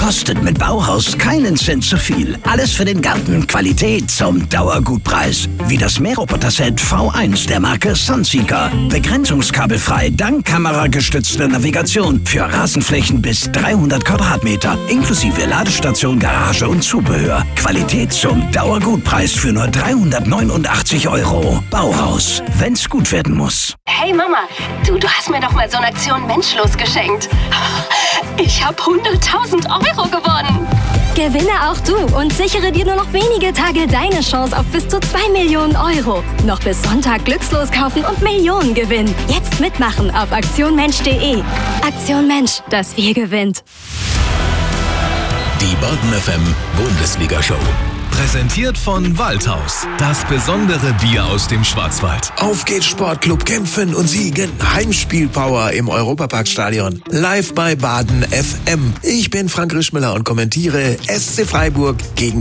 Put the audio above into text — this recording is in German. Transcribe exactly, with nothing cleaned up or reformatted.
Kostet mit Bauhaus keinen Cent zu viel. Alles für den Garten. Qualität zum Dauergutpreis. Wie das Mähroboter-Set V eins der Marke Sunseeker. Begrenzungskabelfrei dank kameragestützter Navigation für Rasenflächen bis dreihundert Quadratmeter. Inklusive Ladestation, Garage und Zubehör. Qualität zum Dauergutpreis für nur dreihundertneunundachtzig Euro. Bauhaus. Wenn's gut werden muss. Hey Mama, du, du hast mir doch mal so eine Aktion Menschlos geschenkt. Ich habe hunderttausend Euro gewonnen. Gewinne auch du und sichere dir nur noch wenige Tage deine Chance auf bis zu zwei Millionen Euro. Noch bis Sonntag Glückslos kaufen und Millionen gewinnen. Jetzt mitmachen auf aktion mensch punkt de. Aktion Mensch, das Wir gewinnt. Die Baden F M Bundesliga-Show. Präsentiert von Waldhaus. Das besondere Bier aus dem Schwarzwald. Auf geht's Sportclub kämpfen und siegen. Heimspielpower im Europaparkstadion. Live bei Baden F M. Ich bin Frank Rischmüller und kommentiere S C Freiburg gegen